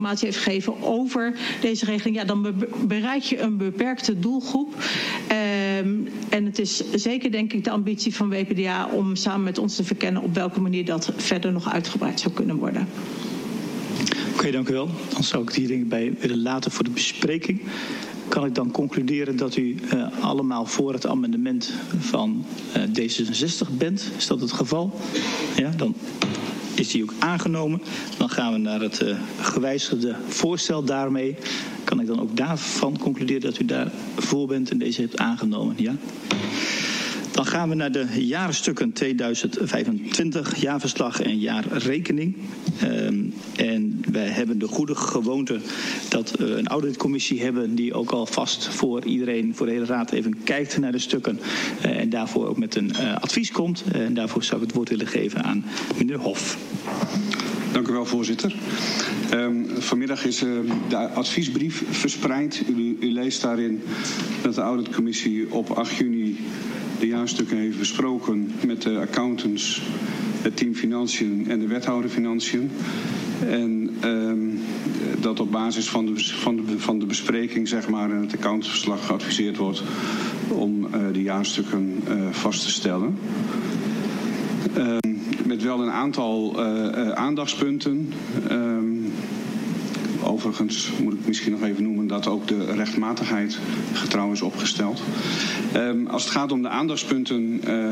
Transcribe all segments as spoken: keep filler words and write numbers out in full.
informatie heeft gegeven over deze regeling, ja, dan be- bereik je een beperkte doelgroep. Um, en het is zeker, denk ik, de ambitie van W P D A om samen met ons te verkennen op welke manier dat verder nog uitgebreid zou kunnen worden. Oké, okay, dank u wel. Dan zou ik het hier bij willen laten voor de bespreking. Kan ik dan concluderen dat u uh, allemaal voor het amendement van uh, D zesenzestig bent? Is dat het geval? Ja, dan is die ook aangenomen. Dan gaan we naar het uh, gewijzigde voorstel daarmee. Kan ik dan ook daarvan concluderen dat u daar voor bent en deze hebt aangenomen? Ja? Dan gaan we naar de jaarstukken tweeduizend vijfentwintig, jaarverslag en jaarrekening. Um, en wij hebben de goede gewoonte dat we een auditcommissie hebben die ook alvast voor iedereen, voor de hele raad even kijkt naar de stukken. Uh, en daarvoor ook met een uh, advies komt. Uh, en daarvoor zou ik het woord willen geven aan meneer Hof. Dank u wel, voorzitter. Um, vanmiddag is uh, de adviesbrief verspreid. U, u leest daarin dat de auditcommissie op acht juni de jaarstukken heeft besproken met de accountants, het team Financiën en de wethouder Financiën. En um, dat op basis van de, van, de, van de bespreking, zeg maar, en het accountantsverslag geadviseerd wordt om uh, de jaarstukken uh, vast te stellen. Um, met wel een aantal uh, uh, aandachtspunten. Um, Overigens moet ik misschien nog even noemen dat ook de rechtmatigheid getrouw is opgesteld. Um, als het gaat om de aandachtspunten, uh,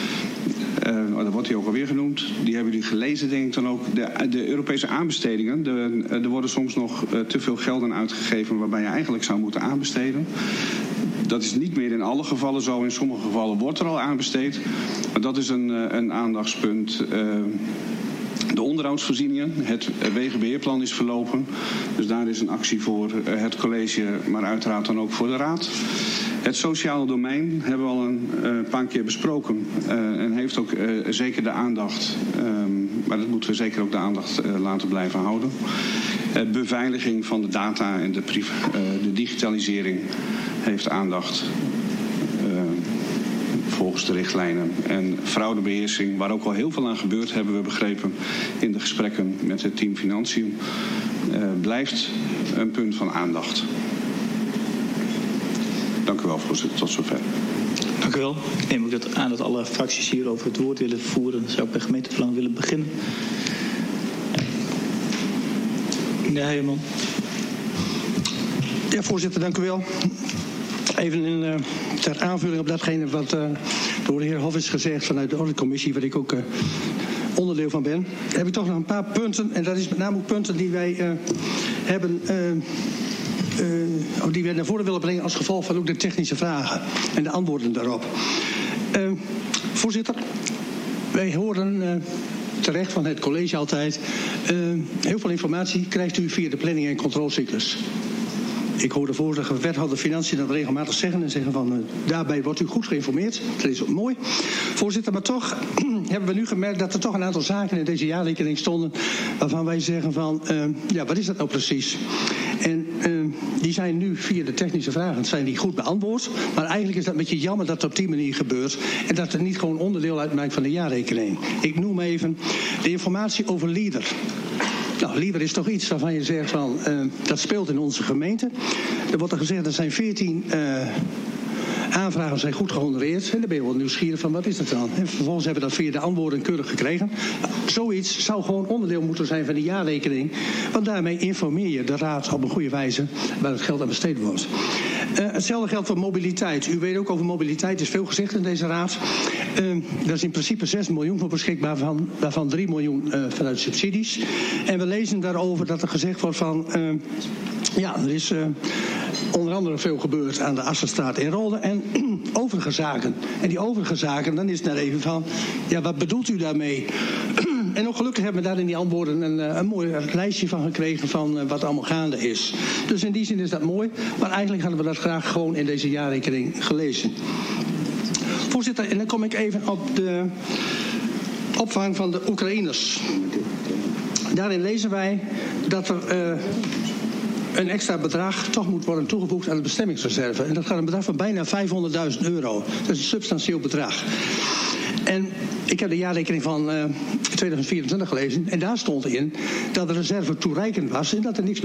uh, dat wordt hier ook alweer genoemd. Die hebben jullie gelezen, denk ik dan ook. De, de Europese aanbestedingen. De, er worden soms nog uh, te veel gelden uitgegeven waarbij je eigenlijk zou moeten aanbesteden. Dat is niet meer in alle gevallen zo. In sommige gevallen wordt er al aanbesteed. Maar dat is een, een aandachtspunt. Uh, De onderhoudsvoorzieningen, het wegenbeheerplan is verlopen. Dus daar is een actie voor het college, maar uiteraard dan ook voor de raad. Het sociale domein hebben we al een uh, paar keer besproken. Uh, en heeft ook uh, zeker de aandacht. Um, maar dat moeten we zeker ook de aandacht uh, laten blijven houden. Uh, beveiliging van de data en de, priv- uh, de digitalisering heeft aandacht. Uh, volgens de richtlijnen. En fraudebeheersing, waar ook al heel veel aan gebeurt, hebben we begrepen in de gesprekken met het team Financiën, uh, blijft een punt van aandacht. Dank u wel, voorzitter. Tot zover. Dank u wel. Ik neem ook dat aan dat alle fracties hierover het woord willen voeren. Dan zou ik bij gemeentebelang willen beginnen. Meneer Heijerman. Ja, voorzitter, dank u wel. Even in, uh, ter aanvulling op datgene wat uh, door de heer Hof is gezegd vanuit de auditcommissie, waar ik ook uh, onderdeel van ben, heb ik toch nog een paar punten. En dat is met name ook punten die wij uh, hebben, uh, uh, die wij naar voren willen brengen als gevolg van ook de technische vragen en de antwoorden daarop. Uh, voorzitter, wij horen uh, terecht van het college altijd, uh, heel veel informatie krijgt u via de planning- en controlecyclus. Ik hoor de vorige wethouder Financiën dat regelmatig zeggen en zeggen van uh, daarbij wordt u goed geïnformeerd. Dat is ook mooi. Voorzitter, maar toch hebben we nu gemerkt dat er toch een aantal zaken in deze jaarrekening stonden waarvan wij zeggen van uh, ja, wat is dat nou precies? En uh, die zijn nu via de technische vragen zijn die goed beantwoord. Maar eigenlijk is dat een beetje jammer dat het op die manier gebeurt en dat het niet gewoon onderdeel uitmaakt van de jaarrekening. Ik noem even de informatie over LEADER. Nou, LEADER is toch iets waarvan je zegt van uh, dat speelt in onze gemeente. Er wordt er gezegd er zijn veertien uh, aanvragen zijn goed gehonoreerd. En dan ben je wel nieuwsgierig van wat is dat dan? En vervolgens hebben we dat via de antwoorden keurig gekregen. Nou, zoiets zou gewoon onderdeel moeten zijn van de jaarrekening. Want daarmee informeer je de raad op een goede wijze waar het geld aan besteed wordt. Uh, hetzelfde geldt voor mobiliteit. U weet ook over mobiliteit is veel gezegd in deze raad. Uh, er is in principe zes miljoen voor beschikbaar, van, waarvan drie miljoen uh, vanuit subsidies. En we lezen daarover dat er gezegd wordt van Uh, ja, er is uh, onder andere veel gebeurd aan de Assenstraat in Rolde en overige zaken. En die overige zaken, dan is het net even van, ja, wat bedoelt u daarmee? En ook gelukkig hebben we daar in die antwoorden een, een mooi lijstje van gekregen van uh, wat allemaal gaande is. Dus in die zin is dat mooi, maar eigenlijk hadden we dat graag gewoon in deze jaarrekening gelezen. Voorzitter, en dan kom ik even op de opvang van de Oekraïners. Daarin lezen wij dat er Uh, een extra bedrag toch moet worden toegevoegd aan de bestemmingsreserve. En dat gaat een bedrag van bijna vijfhonderdduizend euro. Dat is een substantieel bedrag. En ik heb de jaarrekening van uh, tweeduizend vierentwintig gelezen. En daar stond in dat de reserve toereikend was en dat er niks